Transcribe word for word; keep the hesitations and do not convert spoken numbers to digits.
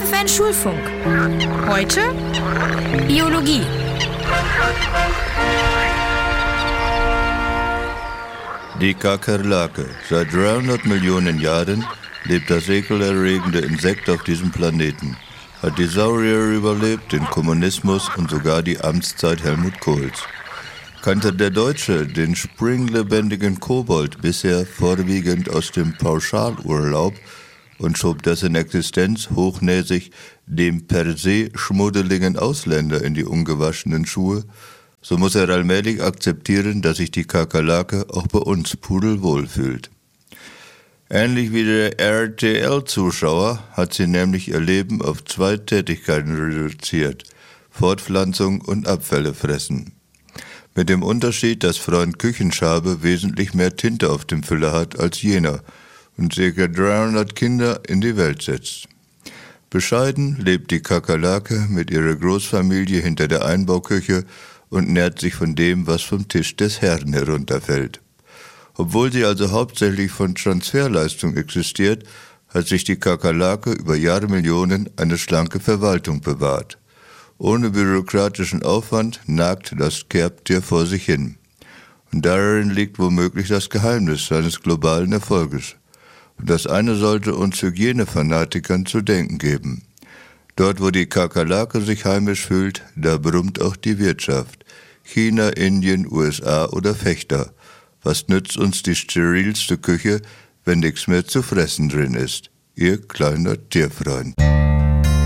F N Schulfunk. Heute Biologie. Die Kakerlake. Seit dreihundert Millionen Jahren lebt das ekelerregende Insekt auf diesem Planeten. Hat die Saurier überlebt, den Kommunismus und sogar die Amtszeit Helmut Kohls. Kannte der Deutsche den springlebendigen Kobold bisher vorwiegend aus dem Pauschalurlaub und schob dessen Existenz hochnäsig dem per se schmuddeligen Ausländer in die ungewaschenen Schuhe, so muss er allmählich akzeptieren, dass sich die Kakerlake auch bei uns pudelwohl fühlt. Ähnlich wie der R T L-Zuschauer hat sie nämlich ihr Leben auf zwei Tätigkeiten reduziert: Fortpflanzung und Abfälle fressen. Mit dem Unterschied, dass Freund Küchenschabe wesentlich mehr Tinte auf dem Füller hat als jener und ca. dreihundert Kinder in die Welt setzt. Bescheiden lebt die Kakerlake mit ihrer Großfamilie hinter der Einbauküche und nährt sich von dem, was vom Tisch des Herrn herunterfällt. Obwohl sie also hauptsächlich von Transferleistung existiert, hat sich die Kakerlake über Jahrmillionen eine schlanke Verwaltung bewahrt. Ohne bürokratischen Aufwand nagt das Kerbtier vor sich hin. Und darin liegt womöglich das Geheimnis seines globalen Erfolges. Und das eine sollte uns Hygienefanatikern zu denken geben. Dort, wo die Kakerlake sich heimisch fühlt, da brummt auch die Wirtschaft. China, Indien, U S A oder Fechter. Was nützt uns die sterilste Küche, wenn nichts mehr zu fressen drin ist? Ihr kleiner Tierfreund.